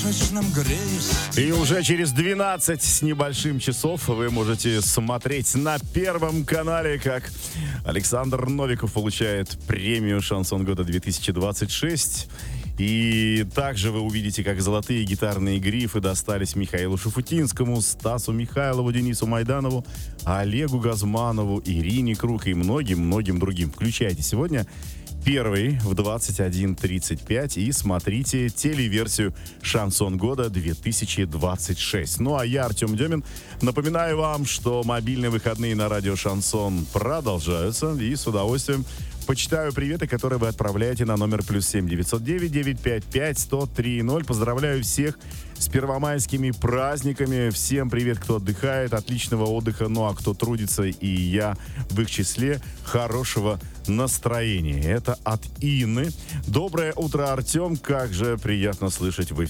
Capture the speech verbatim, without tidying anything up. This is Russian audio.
И уже через двенадцать с небольшим часов вы можете смотреть на Первом канале, как Александр Новиков получает премию «Шансон года две тысячи двадцать шесть». И также вы увидите, как золотые гитарные грифы достались Михаилу Шуфутинскому, Стасу Михайлову, Денису Майданову, Олегу Газманову, Ирине Круг и многим-многим другим. Включайте сегодня первый в двадцать один тридцать пять и смотрите телеверсию «Шансон года две тысячи двадцать шесть». Ну а я, Артем Демин, напоминаю вам, что мобильные выходные на радио «Шансон» продолжаются, и с удовольствием почитаю приветы, которые вы отправляете на номер плюс семь девятьсот девять девятьсот пятьдесят пять сто три ноль. Поздравляю всех с первомайскими праздниками. Всем привет, кто отдыхает. Отличного отдыха. Ну а кто трудится, и я в их числе, хорошего настроения. Это от Инны. Доброе утро, Артем. Как же приятно слышать в эфире.